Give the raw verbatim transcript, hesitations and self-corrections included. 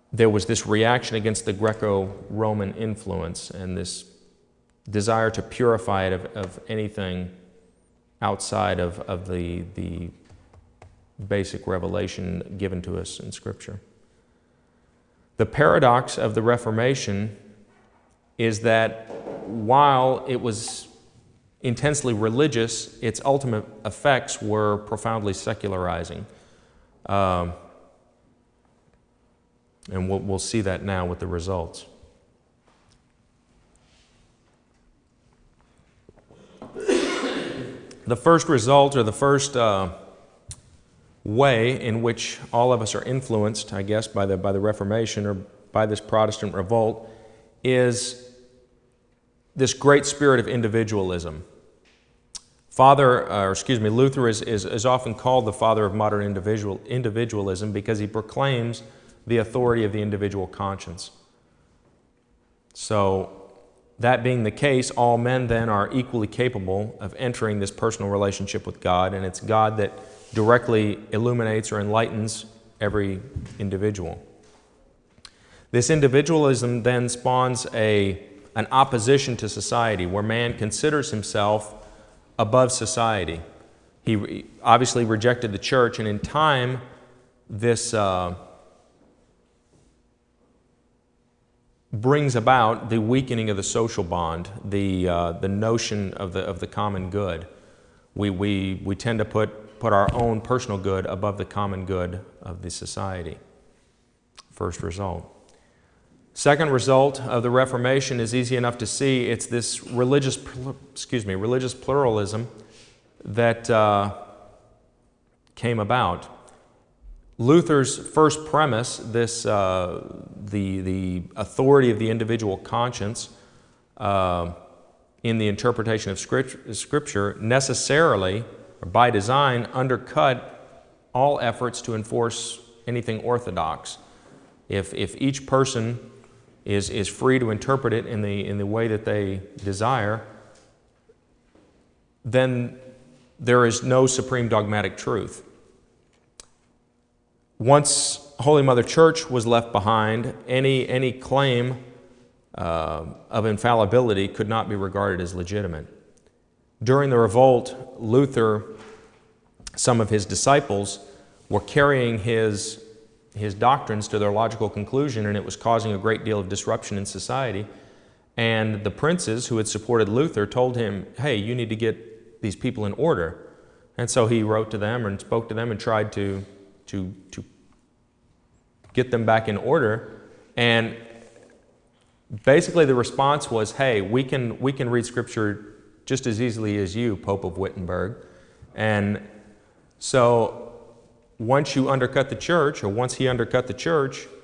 there was this reaction against the Greco-Roman influence and this desire to purify it of, of anything outside of, of the, the basic revelation given to us in Scripture. The paradox of the Reformation is that while it was intensely religious, its ultimate effects were profoundly secularizing. Um, and we'll, we'll see that now with the results. The first result, or the first uh, way in which all of us are influenced, I guess, by the, by the Reformation or by this Protestant revolt, is this great spirit of individualism. Father, or excuse me, Luther is, is, is often called the father of modern individual, individualism because he proclaims the authority of the individual conscience. So, that being the case, all men then are equally capable of entering this personal relationship with God, and it's God that directly illuminates or enlightens every individual. This individualism then spawns a, an opposition to society, where man considers himself above society. He re- obviously rejected the church, and in time, this uh, brings about the weakening of the social bond, the, uh, the notion of the, of the common good. We, we, we tend to put, put our own personal good above the common good of the society. First result. Second result of the Reformation is easy enough to see. It's this religious, excuse me, religious pluralism that uh, came about. Luther's first premise, this uh, the the authority of the individual conscience uh, in the interpretation of Scripture, necessarily, or by design, undercut all efforts to enforce anything orthodox. If if each person is is free to interpret it in the in the way that they desire, then there is no supreme dogmatic truth. Once Holy Mother Church was left behind, any, any claim uh, of infallibility could not be regarded as legitimate. During the revolt, Luther, some of his disciples, were carrying his, his doctrines to their logical conclusion, and it was causing a great deal of disruption in society. And the princes who had supported Luther told him, hey, you need to get these people in order. And so he wrote to them and spoke to them and tried to To, to get them back in order, and basically the response was, hey, we can, we can read Scripture just as easily as you, Pope of Wittenberg. And so once you undercut the church, or once he undercut the church,